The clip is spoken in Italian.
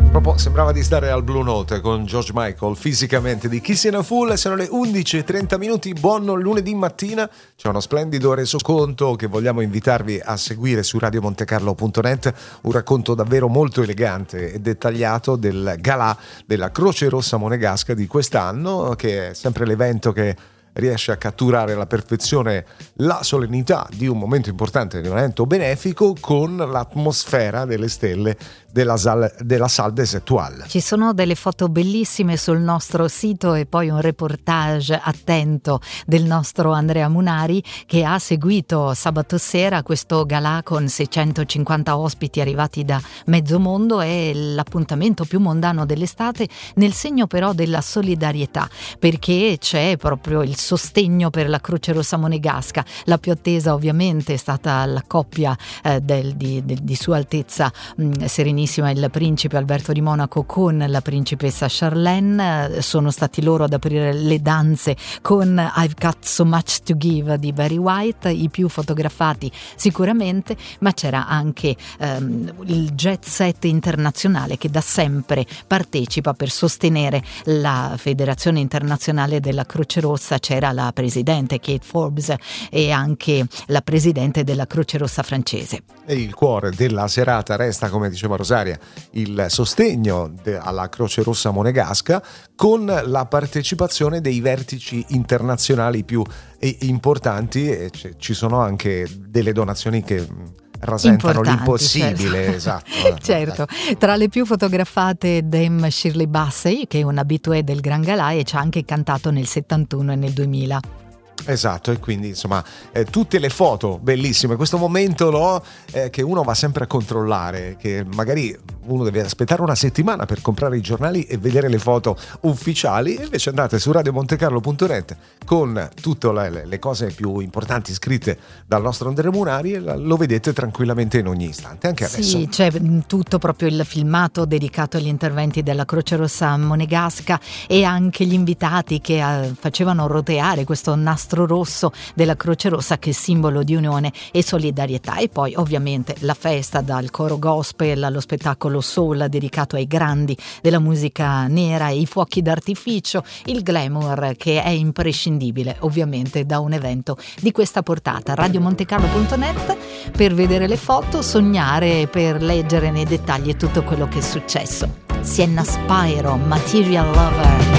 Proprio sembrava di stare al Blue Note con George Michael, fisicamente, di Kissing a Fool. Sono le 11:30, buon lunedì mattina. C'è uno splendido resoconto che vogliamo invitarvi a seguire su radiomontecarlo.net, un racconto davvero molto elegante e dettagliato del galà della Croce Rossa Monegasca di quest'anno, che è sempre l'evento che riesce a catturare alla perfezione la solennità di un momento importante, di un evento benefico, con l'atmosfera delle stelle della Salle des Étoiles. Ci sono delle foto bellissime sul nostro sito e poi un reportage attento del nostro Andrea Munari, che ha seguito sabato sera questo galà con 650 ospiti arrivati da mezzo mondo. È l'appuntamento più mondano dell'estate, nel segno però della solidarietà, perché c'è proprio il sostegno per la Croce Rossa Monegasca. La più attesa ovviamente è stata la coppia di Sua Altezza Serenissima il principe Alberto di Monaco con la principessa Charlene. Sono stati loro ad aprire le danze con I've Got So Much to Give di Barry White, i più fotografati sicuramente, ma c'era anche il jet set internazionale che da sempre partecipa per sostenere la Federazione Internazionale della Croce Rossa. C'era la presidente Kate Forbes e anche la presidente della Croce Rossa francese. E il cuore della serata resta, come diceva Rosaria, il sostegno alla Croce Rossa Monegasca, con la partecipazione dei vertici internazionali più importanti, e ci sono anche delle donazioni che rasentano l'impossibile. Certo. Esatto. Certo. Tra le più fotografate Dame Shirley Bassey, che è un habitué del Gran Galà e ci ha anche cantato nel 71 e nel 2000. Esatto, e quindi insomma tutte le foto bellissime, questo momento che uno va sempre a controllare, che magari uno deve aspettare una settimana per comprare i giornali e vedere le foto ufficiali, e invece andate su radiomontecarlo.net con tutte le cose più importanti scritte dal nostro Andrea Munari e lo vedete tranquillamente in ogni istante, anche adesso. Sì, c'è tutto proprio il filmato dedicato agli interventi della Croce Rossa Monegasca e anche gli invitati che facevano roteare questo nastro rosso della Croce Rossa, che è simbolo di unione e solidarietà. E poi ovviamente la festa, dal coro gospel allo spettacolo soul dedicato ai grandi della musica nera, e i fuochi d'artificio, il glamour che è imprescindibile ovviamente da un evento di questa portata. radiomontecarlo.net per vedere le foto, sognare, per leggere nei dettagli tutto quello che è successo. Sienna Spyro, Material Lover.